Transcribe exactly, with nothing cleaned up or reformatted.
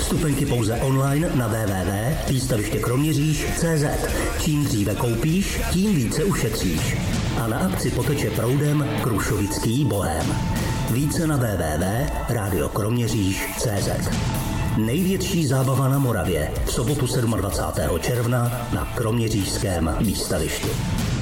Vstupenky pouze online na w w w tečka výstaviště kroměříž tečka cé zet. Čím dříve koupíš, tím více ušetříš. A na akci poteče proudem Krušovický bohém. Více na w w w tečka rádio kroměříž tečka cé zet. Největší zábava na Moravě v sobotu dvacátého sedmého června na kroměřížském výstavišti.